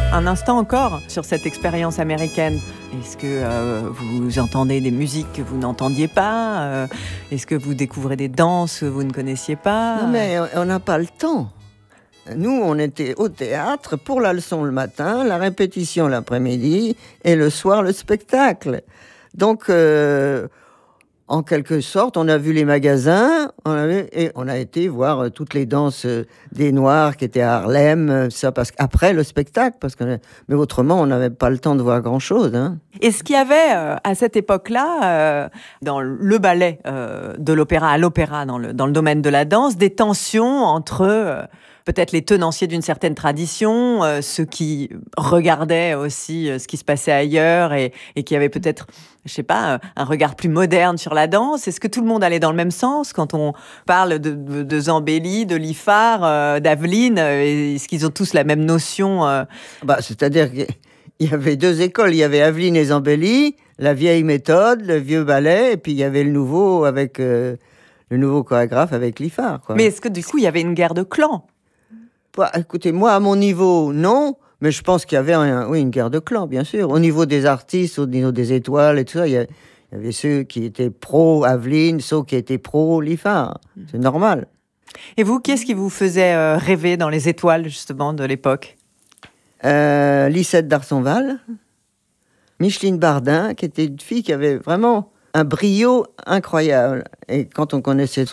Un instant encore sur cette expérience américaine. Est-ce que vous entendez des musiques que vous n'entendiez pas Est-ce que vous découvrez des danses que vous ne connaissiez pas? Non, mais on n'a pas le temps. Nous, on était au théâtre pour la leçon le matin, la répétition l'après-midi et le soir, le spectacle. Donc, en quelque sorte, on a vu les magasins et on a été voir toutes les danses des Noirs qui étaient à Harlem, ça, parce qu'après le spectacle, mais autrement, on n'avait pas le temps de voir grand-chose. Hein. Est-ce qu'il y avait, à cette époque-là, dans le ballet de l'opéra, à l'opéra, dans le domaine de la danse, des tensions entre peut-être les tenanciers d'une certaine tradition, ceux qui regardaient aussi ce qui se passait ailleurs et qui avaient peut-être, je sais pas, un regard plus moderne sur la danse? Est-ce que tout le monde allait dans le même sens quand on parle de Zambelli, de Liffard, d'Aveline? Est-ce qu'ils ont tous la même notion C'est-à-dire qu'il y avait deux écoles. Il y avait Aveline et Zambelli, la vieille méthode, le vieux ballet, et puis il y avait le nouveau avec le nouveau chorégraphe avec Liffard. Quoi. Mais est-ce que du coup, il y avait une guerre de clans? Écoutez, moi, à mon niveau, non. Mais je pense qu'il y avait une guerre de clans, bien sûr. Au niveau des artistes, au niveau des étoiles et tout ça, il y avait ceux qui étaient pro-Aveline, ceux qui étaient pro-Liffard. C'est normal. Et vous, qu'est-ce qui vous faisait rêver dans les étoiles, justement, de l'époque? Lisette d'Arsonval, Micheline Bardin, qui était une fille qui avait vraiment un brio incroyable. Et quand on connaissait